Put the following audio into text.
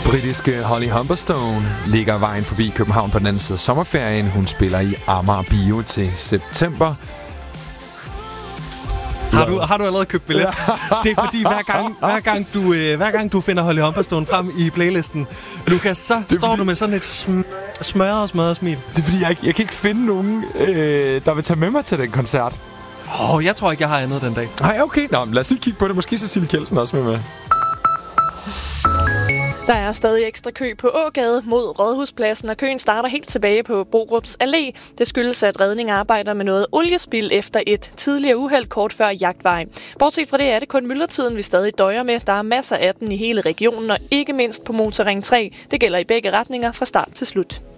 Britiske Holly Humberstone ligger vejen forbi København på den anden side af sommerferien. Hun spiller i Amager Bio til september. Har du allerede købt billet? Det er fordi, hver gang du finder Holly Humberstone frem i playlisten, Lukas, så står du med sådan et smørret smil. Det er fordi, jeg kan ikke finde nogen, der vil tage med mig til den koncert. Jeg tror ikke, jeg har andet den dag. Nej, okay. Nå, lad os lige kigge på det. Måske Cecilie Kjeldsen også med. Der er stadig ekstra kø på Ågade mod Rådhuspladsen, og køen starter helt tilbage på Borups Allé. Det skyldes, at redning arbejder med noget oliespild efter et tidligere uheld kort før Jagtvej. Bortset fra det er det kun myldretiden, vi stadig døjer med. Der er masser af den i hele regionen, og ikke mindst på Motorring 3. Det gælder i begge retninger fra start til slut.